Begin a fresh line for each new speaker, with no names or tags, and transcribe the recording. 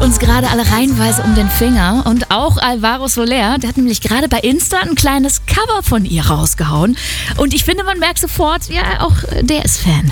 uns gerade alle reihenweise um den Finger. Und auch Alvaro Soler, der hat nämlich gerade bei Insta ein kleines Cover von ihr rausgehauen. Und ich finde, man merkt sofort, ja, auch der ist Fan.